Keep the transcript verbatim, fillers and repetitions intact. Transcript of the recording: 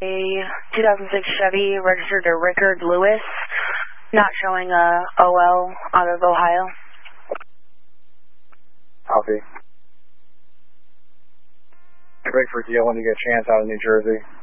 A two thousand six Chevy registered to Rickard Lewis, not showing a O L out of Ohio. Copy. Break for deal when you get a chance out of New Jersey.